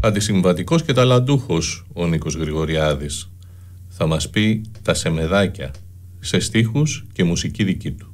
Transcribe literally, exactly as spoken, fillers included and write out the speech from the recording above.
Αντισυμβατικός και ταλαντούχος ο Νίκος Γρηγοριάδης. Θα μας πει τα σεμεδάκια σε στίχους και μουσική δική του.